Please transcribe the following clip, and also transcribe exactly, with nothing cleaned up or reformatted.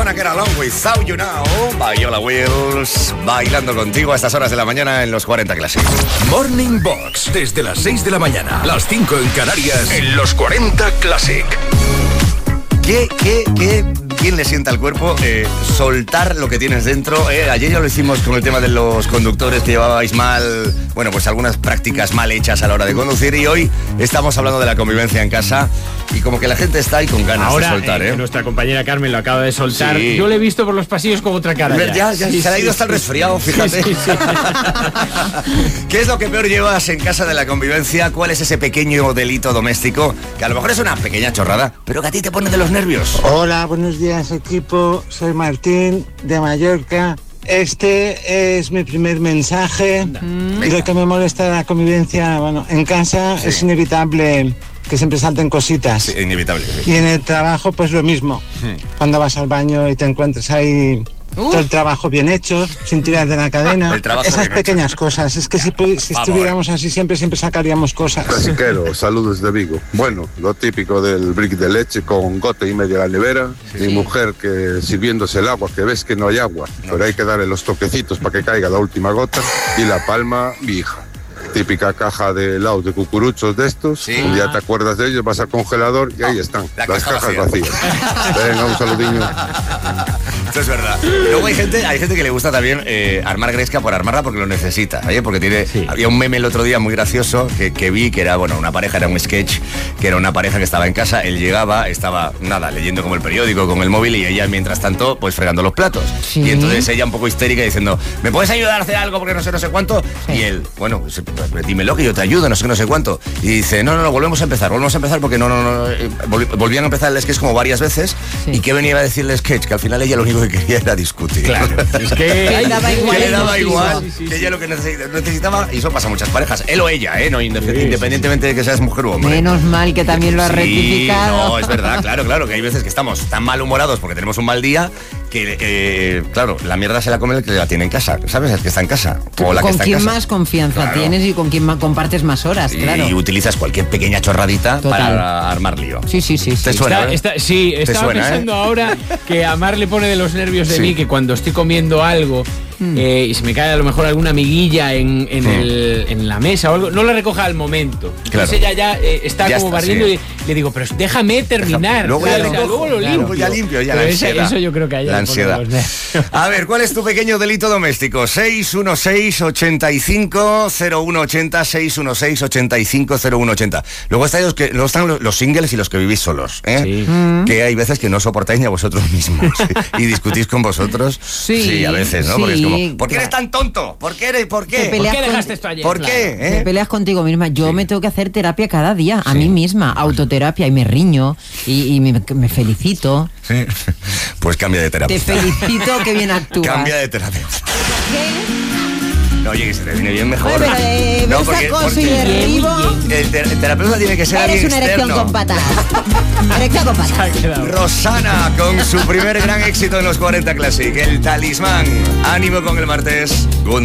Gonna Get Along Without You Now, Viola Wills, bailando contigo a estas horas de la mañana en los cuarenta Classic. Morning Box, desde las seis de la mañana, las cinco en Canarias, en los cuarenta Classic. ¿Qué, qué, qué bien le sienta al cuerpo eh, soltar lo que tienes dentro? Eh, ayer ya lo hicimos con el tema de los conductores que llevabais mal, bueno, pues algunas prácticas mal hechas a la hora de conducir, y hoy estamos hablando de la convivencia en casa y como que la gente está ahí con ganas Ahora, de soltar, ¿eh? eh, nuestra compañera Carmen lo acaba de soltar. Sí. Yo le he visto por los pasillos con otra cara. Ya, ya, ya sí, se le ha ido sí, hasta el sí, resfriado, sí, fíjate. sí, sí. ¿Qué es lo que peor llevas en casa de la convivencia? ¿Cuál es ese pequeño delito doméstico que a lo mejor es una pequeña chorrada, pero que a ti te pone de los nervios? Hola, buenos días equipo, soy Martín de Mallorca. Este es mi primer mensaje. Mm. Y lo que me molesta de la convivencia, bueno, en casa sí. es inevitable que siempre salten cositas. Sí, inevitable. Sí. Y en el trabajo pues lo mismo. Hmm. Cuando vas al baño y te encuentras ahí Uh. todo el trabajo bien hecho, sin tirar de la cadena. Esas pequeñas hecho. cosas. Es que si, si estuviéramos así siempre, siempre sacaríamos cosas. Clasiquero, saludos de Vigo. Bueno, lo típico del brick de leche con gota y media a la nevera. Sí. Mi mujer que sirviéndose el agua, que ves que no hay agua, no. pero hay que darle los toquecitos para que caiga la última gota. Y la palma, mi hija. Típica caja de helados de cucuruchos de estos. Sí. Un día te acuerdas de ellos, vas al congelador y ahí están, la las caja cajas vacía. vacías. Venga, un saludinho. Esto es verdad. Luego hay gente, hay gente que le gusta también eh, armar gresca por armarla porque lo necesita, ¿eh? Porque tiene, sí. había un meme el otro día muy gracioso que, que vi, que era, bueno, una pareja, era un sketch, que era una pareja que estaba en casa, él llegaba, estaba, nada, leyendo como el periódico, con el móvil, y ella, mientras tanto, pues fregando los platos. Sí. Y entonces ella un poco histérica diciendo, ¿me puedes ayudar a hacer algo porque no sé, no sé cuánto? Sí. Y él, bueno, pues, dímelo que yo te ayudo, no sé qué, no sé cuánto. Y dice, no, no, no, volvemos a empezar, volvemos a empezar porque no, no, no, volvían a empezar el sketch como varias veces. Sí. ¿Y qué venía a decir el sketch? Que al final ella lo único que quería era discutir. Claro, es que, que le daba igual, que le daba igual sí, sí, sí, que ella lo que necesitaba, y eso pasa a muchas parejas, él o ella, ¿eh? No, independientemente de que seas mujer u hombre. Menos mal que también lo ha sí, rectificado. No, es verdad, claro, claro, que hay veces que estamos tan malhumorados porque tenemos un mal día que, eh, claro, la mierda se la come el que la tiene en casa, ¿sabes? El que está en casa. O la con que está quien en casa. Más confianza claro. tienes y con quien más compartes más horas, y, claro. Y utilizas cualquier pequeña chorradita Total. para armar lío. Sí, sí, sí. ¿Te sí. suena? Está, está, sí, estaba suena, pensando eh? ahora que a Mar le pone de los nervios de sí. mí que cuando estoy comiendo algo mm. eh, y se me cae a lo mejor alguna miguilla en, en, mm. el, en la mesa o algo, no la recoja al momento. Entonces claro. ella ya eh, está ya como está, barriendo sí. y le digo, pero déjame terminar. Luego, claro, ya, o sea, luego lo limpio. Claro, ya limpio, ya la eso, eso yo creo que hay. La ansiedad. A ver, ¿cuál es tu pequeño delito doméstico? seis uno seis, ochenta y cinco, cero uno ochenta, seis uno seis, ochenta y cinco, cero uno ochenta. Luego están los, que, luego están los, los singles y los que vivís solos, ¿eh? Sí. Mm. Que hay veces que no soportáis ni a vosotros mismos y discutís con vosotros. Sí, sí a veces, ¿no? Sí, porque es como, ¿por qué eres tan tonto? ¿Por qué eres? ¿Por qué? ¿Por qué dejaste esto ayer? ¿Por claro. qué? ¿Eh? Te peleas contigo misma. Yo sí. me tengo que hacer terapia cada día, a sí. mí misma, autoterapia, y me riño y, y me, me felicito. Sí. Pues cambia de terapia. Te felicito, que bien actúas. Cambia de terapia. ¿Qué? No, oye, que se te viene bien mejor. Bueno, eh, no, porque, porque y derribo. El, ter el terapeuta tiene que ser Eres alguien una erección externo. con patas. Erección con patas. Rosana, con su primer gran éxito en los cuarenta Classic, el Talismán. Ánimo con el martes. Good